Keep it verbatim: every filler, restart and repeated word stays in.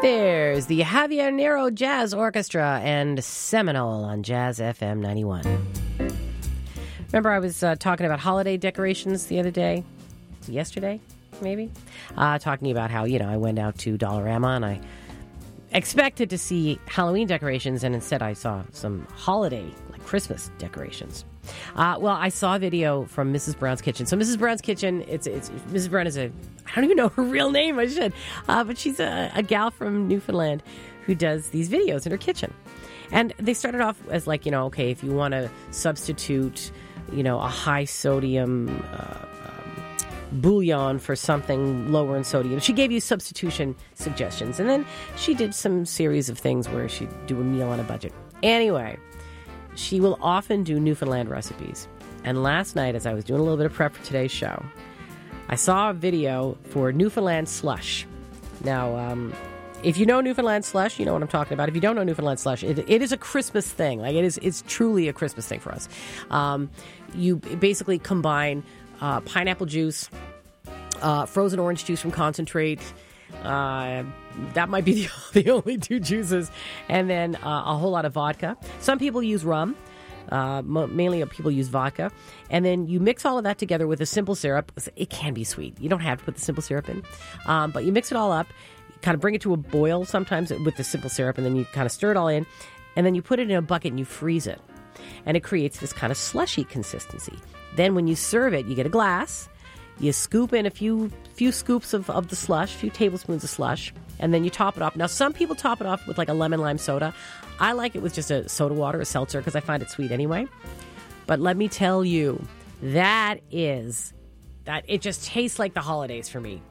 There's the Javier Nero Jazz Orchestra and Seminole on Jazz F M ninety-one. Remember I was uh, talking about holiday decorations the other day? Yesterday, maybe? Uh, talking about how, you know, I went out to Dollarama and I expected to see Halloween decorations, and instead I saw some holiday, like Christmas decorations. Uh, well, I saw a video from Missus Brown's Kitchen. So Missus Brown's Kitchen, it's it's Missus Brown is a, I don't even know her real name, I should, uh, but she's a, a gal from Newfoundland who does these videos in her kitchen. And they started off as like, you know, okay, if you want to substitute, you know, a high sodium uh, um, bouillon for something lower in sodium. She gave you substitution suggestions. And then she did some series of things where she'd do a meal on a budget. Anyway, she will often do Newfoundland recipes. And last night, as I was doing a little bit of prep for today's show, I saw a video for Newfoundland slush. Now, um, if you know Newfoundland slush, you know what I'm talking about. If you don't know Newfoundland slush, it, it is a Christmas thing. Like it is, it's truly a Christmas thing for us. Um, you basically combine uh, pineapple juice, uh, frozen orange juice from concentrate. Uh, that might be the, the only two juices, and then uh, a whole lot of vodka. Some people use rum. Uh, mainly people use vodka. And then you mix all of that together with a simple syrup. It can be sweet. You don't have to put the simple syrup in. Um, but you mix it all up, kind of bring it to a boil sometimes with the simple syrup, and then you kind of stir it all in. And then you put it in a bucket and you freeze it. And it creates this kind of slushy consistency. Then when you serve it, you get a glass. You scoop in a few few scoops of, of the slush, a few tablespoons of slush, and then you top it off. Now, some people top it off with like a lemon lime soda. I like it with just a soda water, a seltzer, because I find it sweet anyway. But let me tell you, that is, that it just tastes like the holidays for me.